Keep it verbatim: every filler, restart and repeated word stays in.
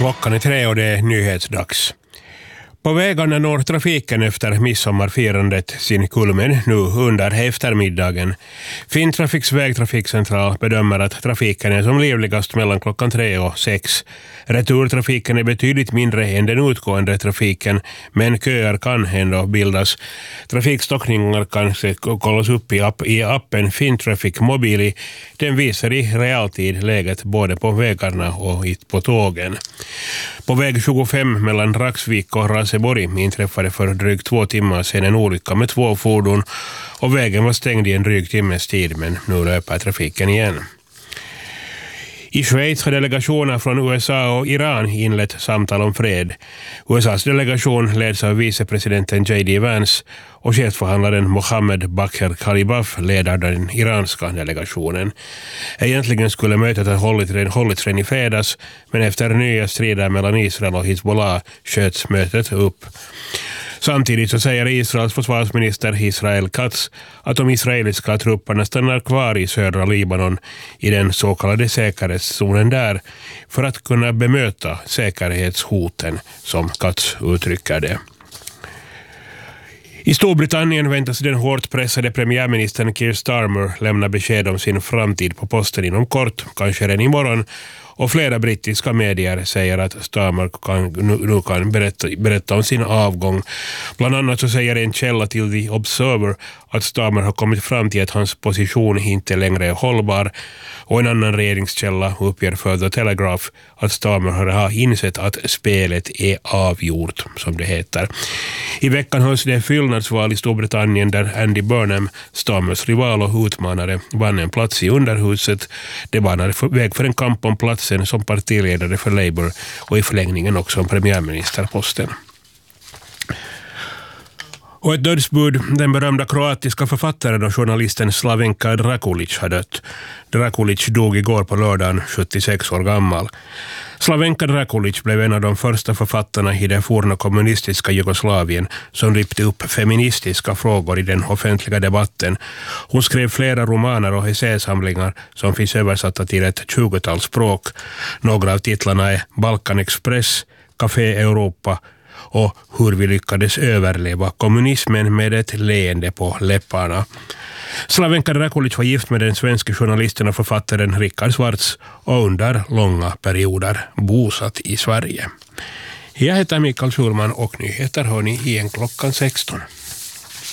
Klockan är tre och det är nyhetsdags. På vägarna når trafiken efter midsommarfirandet sin kulmen nu under eftermiddagen. Finntrafiks vägtrafikcentral bedömer att trafiken är som livligast mellan klockan tre och sex. Returtrafiken är betydligt mindre än den utgående trafiken, men köer kan ändå bildas. Trafikstockningar kan kollas upp i, app, i appen Finntrafik Mobili. Den visar i realtid läget både på vägarna och på tågen. På väg tjugofem mellan Raksvik och Raseborg inträffade för drygt två timmar sedan en olycka med två fordon och vägen var stängd i en dryg timmes tid, men nu löper trafiken igen. I Schweiz har delegationer från U S A och Iran inlett samtal om fred. U S A:s delegation leds av vicepresidenten J D Vance och chefsförhandlaren Mohammed Bakr Kalibaf leder den iranska delegationen. Egentligen skulle mötet ha hållits, hållits redan i fredags, men efter nya strider mellan Israel och Hezbollah sköts mötet upp. Samtidigt så säger Israels försvarsminister Israel Katz att de israeliska trupperna stannar kvar i södra Libanon i den så kallade säkerhetszonen där för att kunna bemöta säkerhetshoten, som Katz uttrycker det. I Storbritannien väntas den hårt pressade premiärministern Keir Starmer lämna besked om sin framtid på posten inom kort, kanske redan imorgon. Och flera brittiska medier säger att Starmer kan, nu, nu kan berätta, berätta om sin avgång. Bland annat så säger en källa till The Observer att Starmer har kommit fram till att hans position inte längre är hållbar. Och en annan regeringskälla uppger för The Telegraph att Starmer har insett att spelet är avgjort, som det heter. I veckan hölls det fyllnadsval i Storbritannien där Andy Burnham, Starmers rival och utmanare, vann en plats i underhuset. Det banade väg för en kamp om platsen som partiledare för Labour och i förlängningen också om premiärministerposten. Och ett dödsbud, den berömda kroatiska författaren och journalisten Slavenka Drakulic har dött. Drakulic dog igår på lördagen, sjuttiosex år gammal. Slavenka Drakulic blev en av de första författarna i det forna kommunistiska Jugoslavien som lyfte upp feministiska frågor i den offentliga debatten. Hon skrev flera romaner och essäsamlingar som finns översatta till ett tjugotal språk. Några av titlarna är Balkan Express, Café Europa och Hur vi lyckades överleva kommunismen med ett leende på läpparna. Slavenka Drakulic var gift med den svenska journalisten och författaren Richard Swartz och under långa perioder bosatt i Sverige. Jag heter Mikael Schulman och nyheter hör ni igen klockan sexton.